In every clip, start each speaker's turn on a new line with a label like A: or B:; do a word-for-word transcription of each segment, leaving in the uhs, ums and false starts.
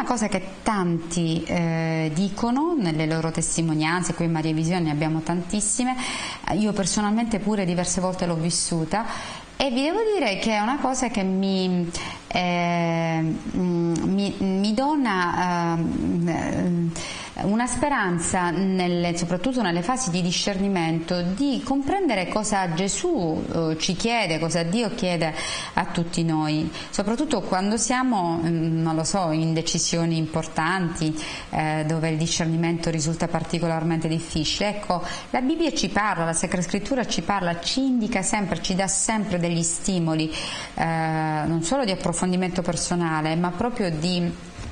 A: una cosa che tanti eh, dicono nelle loro testimonianze, qui in Maria Visione ne abbiamo tantissime, io personalmente pure diverse volte l'ho vissuta, e vi devo dire che è una cosa che mi, eh, mi, mi dona eh, una speranza, nelle, soprattutto nelle fasi di discernimento, di comprendere cosa Gesù eh, ci chiede, cosa Dio chiede a tutti noi, soprattutto quando siamo, non lo so, in decisioni importanti eh, dove il discernimento risulta particolarmente difficile. Ecco, la Bibbia ci parla, la Sacra Scrittura ci parla, ci indica sempre, ci dà sempre degli stimoli, eh, non solo di approfondimento personale, ma proprio di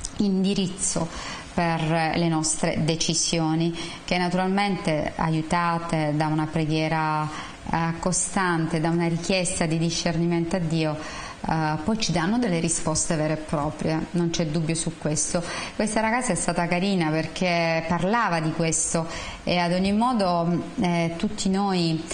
A: indirizzo per le nostre decisioni, che naturalmente aiutate da una preghiera eh, costante, da una richiesta di discernimento a Dio, eh, poi ci danno delle risposte vere e proprie, non c'è dubbio su questo. Questa ragazza è stata carina perché parlava di questo, e ad ogni modo eh, tutti noi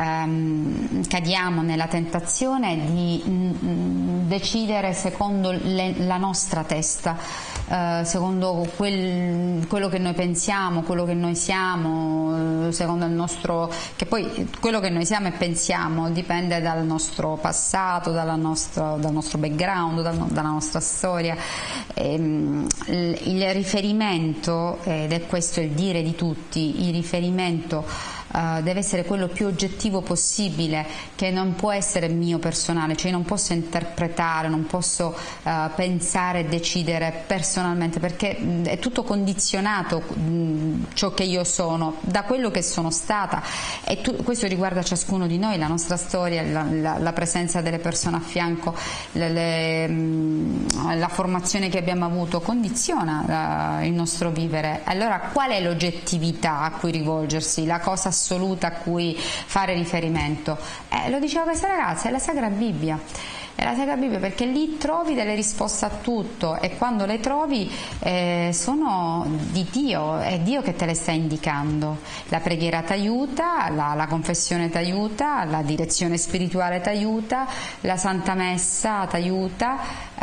A: ehm, cadiamo nella tentazione di mh, decidere secondo le, la nostra testa, Uh, secondo quel, quello che noi pensiamo, quello che noi siamo, uh, secondo il nostro, che poi quello che noi siamo e pensiamo dipende dal nostro passato, dalla nostra, dal nostro background, dal, dalla nostra storia. E, um, il, il riferimento, ed è questo il dire di tutti, il riferimento Uh, deve essere quello più oggettivo possibile, che non può essere mio personale, cioè non posso interpretare, non posso uh, pensare e decidere personalmente, perché mh, è tutto condizionato, mh, ciò che io sono, da quello che sono stata, e tu, questo riguarda ciascuno di noi, la nostra storia, la, la, la presenza delle persone a fianco, le, le, mh, la formazione che abbiamo avuto condiziona uh, il nostro vivere. Allora qual è l'oggettività a cui rivolgersi, la cosa assoluta a cui fare riferimento? Eh, lo diceva questa ragazza, è la Sacra Bibbia. È la Sacra Bibbia, perché lì trovi delle risposte a tutto, e quando le trovi eh, sono di Dio, è Dio che te le sta indicando. La preghiera ti aiuta, la, la confessione ti aiuta, la direzione spirituale ti aiuta, la Santa Messa ti aiuta,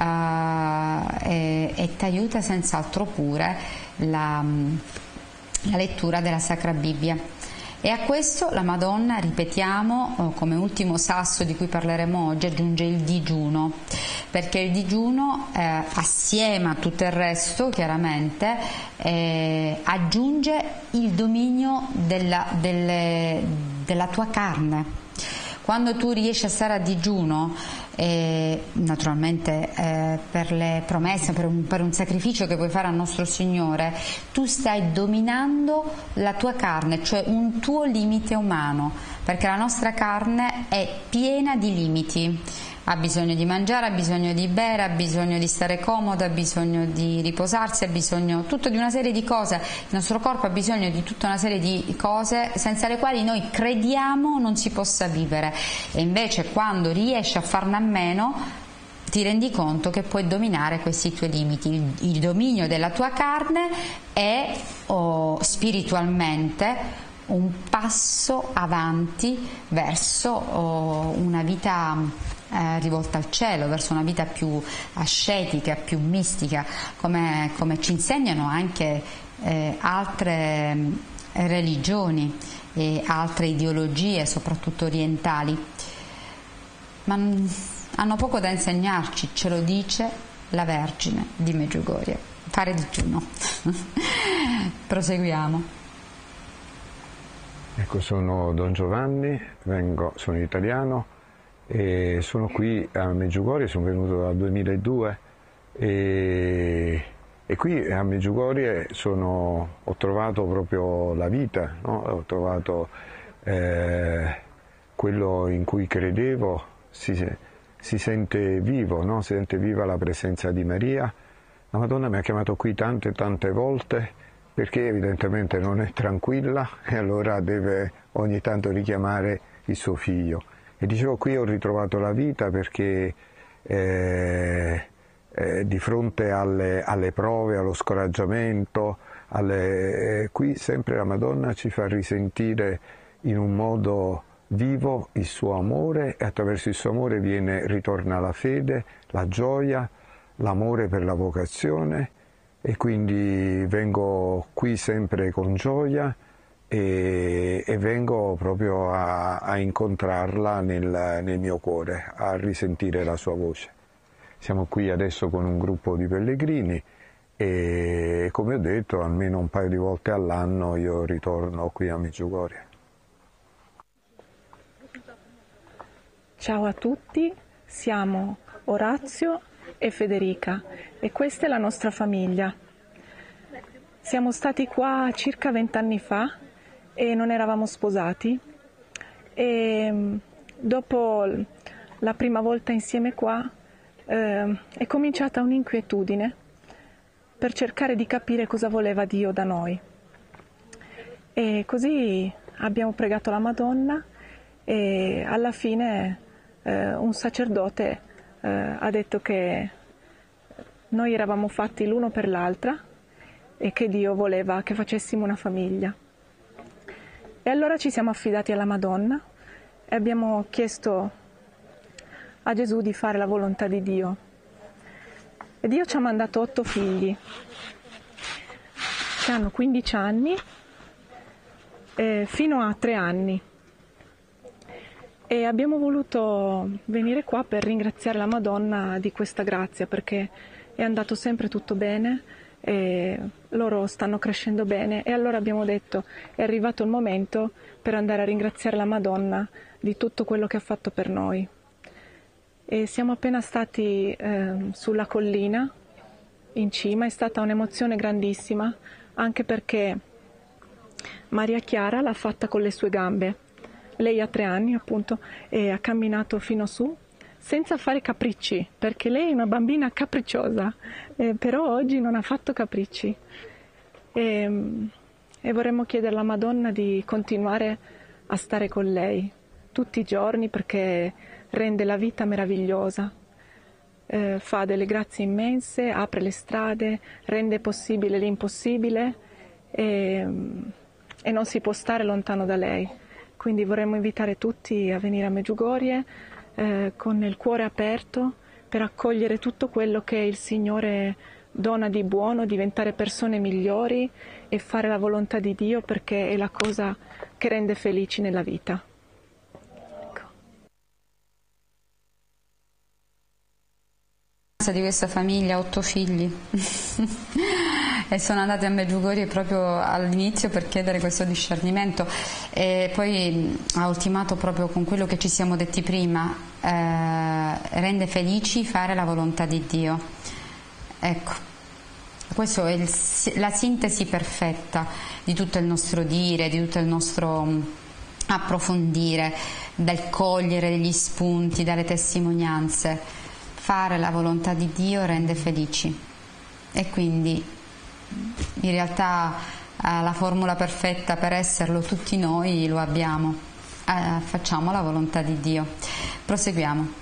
A: eh, e, e ti aiuta senz'altro pure la, la lettura della Sacra Bibbia. E a questo la Madonna, ripetiamo, come ultimo sasso di cui parleremo oggi, aggiunge il digiuno, perché il digiuno, eh, assieme a tutto il resto, chiaramente, eh, aggiunge il dominio della, delle, della tua carne. Quando tu riesci a stare a digiuno, eh, naturalmente eh, per le promesse, per un, per un sacrificio che puoi fare al nostro Signore, tu stai dominando la tua carne, cioè un tuo limite umano, perché la nostra carne è piena di limiti. Ha bisogno di mangiare, ha bisogno di bere, ha bisogno di stare comoda, ha bisogno di riposarsi, ha bisogno tutto di una serie di cose. Il nostro corpo ha bisogno di tutta una serie di cose senza le quali noi crediamo non si possa vivere, e invece quando riesci a farne a meno ti rendi conto che puoi dominare questi tuoi limiti. Il, il dominio della tua carne è oh, spiritualmente un passo avanti verso oh, una vita eh, rivolta al cielo, verso una vita più ascetica, più mistica, come, come ci insegnano anche eh, altre religioni e altre ideologie, soprattutto orientali. Ma hanno poco da insegnarci, ce lo dice la Vergine di Medjugorje. Fare digiuno. Proseguiamo.
B: Ecco, sono Don Giovanni, vengo, sono italiano e sono qui a Medjugorje, sono venuto dal duemiladue e, e qui a Medjugorje sono, ho trovato proprio la vita, no? Ho trovato eh, quello in cui credevo, si, si sente vivo, no? Si sente viva la presenza di Maria. La Madonna mi ha chiamato qui tante tante volte, perché evidentemente non è tranquilla e allora deve ogni tanto richiamare il suo figlio. E dicevo, qui ho ritrovato la vita perché eh, eh, di fronte alle, alle prove, allo scoraggiamento, alle, eh, qui sempre la Madonna ci fa risentire in un modo vivo il suo amore, e attraverso il suo amore viene, ritorna la fede, la gioia, l'amore per la vocazione e quindi vengo qui sempre con gioia e, e vengo proprio a, a incontrarla nel, nel mio cuore, a risentire la sua voce. Siamo qui adesso con un gruppo di pellegrini e, come ho detto, almeno un paio di volte all'anno io ritorno qui a Medjugorje.
C: Ciao a tutti, siamo Orazio e Federica e questa è la nostra famiglia. Siamo stati qua circa vent'anni fa e non eravamo sposati e dopo la prima volta insieme qua eh, è cominciata un'inquietudine per cercare di capire cosa voleva Dio da noi. E così abbiamo pregato la Madonna e alla fine eh, un sacerdote eh, ha detto che noi eravamo fatti l'uno per l'altra e che Dio voleva che facessimo una famiglia. E allora ci siamo affidati alla Madonna e abbiamo chiesto a Gesù di fare la volontà di Dio. E Dio ci ha mandato otto figli che hanno quindici anni eh, fino a tre anni. E abbiamo voluto venire qua per ringraziare la Madonna di questa grazia, perché è andato sempre tutto bene e loro stanno crescendo bene, e allora abbiamo detto è arrivato il momento per andare a ringraziare la Madonna di tutto quello che ha fatto per noi. E siamo appena stati eh, sulla collina in cima, è stata un'emozione grandissima, anche perché Maria Chiara l'ha fatta con le sue gambe. Lei ha tre anni appunto e ha camminato fino su senza fare capricci, perché lei è una bambina capricciosa, eh, però oggi non ha fatto capricci. E, e vorremmo chiedere alla Madonna di continuare a stare con lei tutti i giorni, perché rende la vita meravigliosa, eh, fa delle grazie immense, apre le strade, rende possibile l'impossibile e, e non si può stare lontano da lei. Quindi vorremmo invitare tutti a venire a Medjugorje eh, con il cuore aperto per accogliere tutto quello che il Signore dona di buono, diventare persone migliori e fare la volontà di Dio, perché è la cosa che rende felici nella vita.
A: Di questa famiglia, otto figli e sono andati a Medjugorje proprio all'inizio per chiedere questo discernimento, e poi ha ultimato proprio con quello che ci siamo detti prima, eh, rende felici fare la volontà di Dio. Ecco, questa è il, la sintesi perfetta di tutto il nostro dire, di tutto il nostro approfondire, dal cogliere degli spunti, dalle testimonianze. Fare la volontà di Dio rende felici, e quindi in realtà eh, la formula perfetta per esserlo tutti noi lo abbiamo. Eh, facciamo la volontà di Dio. Proseguiamo.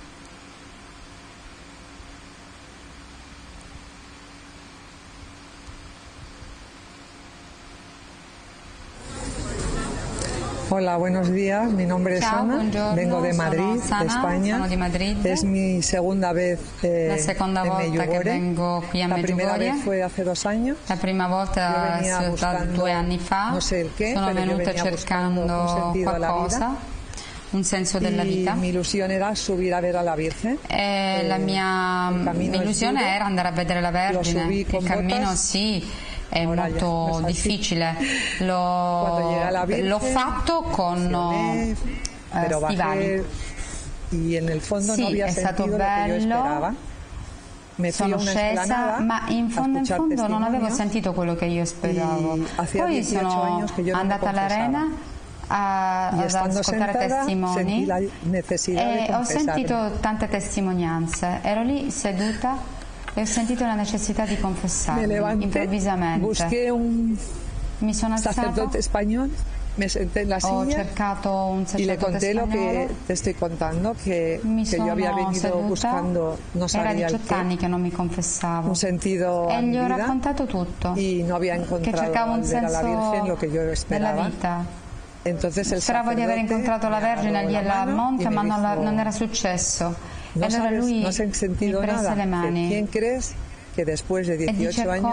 D: Hola, buenos días. Mi nombre es
A: Ciao,
D: Ana,
A: buongiorno.
D: vengo de Madrid,
A: Sono Sana,
D: de España.
A: sono di Madrid.
D: Es mi segunda vez eh,
A: La seconda
D: en
A: volta che
D: Medjugorje.
A: vengo qui a
D: La primera
A: Medjugorje.
D: vez fue hace dos años.
A: La prima volta è stata
D: buscando,
A: due anni fa.
D: no sé el qué,
A: Sono
D: pero yo
A: venuta
D: venía
A: cercando
D: buscando un sentido a la
A: qualcosa,
D: vida.
A: un senso della
D: Y
A: vita.
D: mi ilusión era subir a ver a la Virgen.
A: E
D: Eh,
A: la mia illusione
D: duro.
A: era andare a vedere la Vergine.
D: subì
A: Il
D: con
A: cammino
D: botas.
A: sì, è
D: Ora
A: molto
D: ya,
A: difficile.
D: Cuando llegué a la
A: L'ho,
D: Virgen,
A: l'ho fatto con
D: emocioné,
A: eh,
D: pero
A: stivali.
D: bajé y en el fondo
A: Sì,
D: no había
A: è stato
D: sentido lo que yo
A: bello.
D: esperaba. Me fui a
A: Sono
D: una
A: scesa,
D: esplanada
A: ma in fondo,
D: a
A: in
D: escuchar
A: fondo non avevo
D: testimonios.
A: sentito quello che io speravo.
D: Y hacía
A: Poi
D: dieciocho
A: sono
D: años que yo no me
A: andata all'arena a,
D: Y
A: ad
D: estando
A: ascoltare
D: sentada sentí
A: testimoni
D: la necesidad de
A: e ho
D: confesarme.
A: sentito tante testimonianze. Ero lì seduta e ho sentito la necessità di
D: Me
A: confessarmi
D: levanté,
A: improvvisamente.
D: busqué un
A: Mi sono alzata,
D: sacerdote español, me senté en la
A: ho
D: silla
A: cercato un
D: y le
A: sacerdote
D: conté lo que
A: spagnolo.
D: te estoy contando, que,
A: Mi
D: que
A: sono
D: yo había venido
A: seduta,
D: buscando, no
A: era
D: sabía el
A: diciotto
D: qué,
A: anni che non mi confessavo
D: un sentido a
A: e
D: mi
A: gli ho
D: vida
A: raccontato tutto,
D: y no había
A: che
D: encontrado
A: cercavo un
D: al ver a la
A: senso
D: Virgen lo que yo
A: nella
D: esperaba.
A: vita.
D: Entonces el
A: Speravo di aver
D: sacerdote
A: incontrato la
D: me
A: Vergine
D: agarró
A: lì
D: la
A: al
D: mano
A: monte,
D: y me
A: ma non, la-
D: dijo,
A: non era successo.
D: No,
A: E allora
D: sabes,
A: lui
D: no has
A: mi
D: sentido
A: prese
D: nada.
A: le
D: ¿Que
A: mani
D: ¿Quién crees que después de
A: e dice:
D: dieciocho años